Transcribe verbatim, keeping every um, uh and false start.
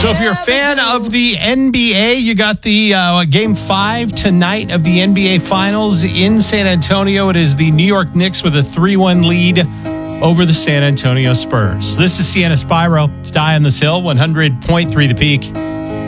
So if you're a fan of the N B A, you got the uh, game five tonight of the N B A Finals in San Antonio. It is the New York Knicks with a three one lead over the San Antonio Spurs. This is Sienna Spyro. It's Die on this Hill, one hundred point three The Peak.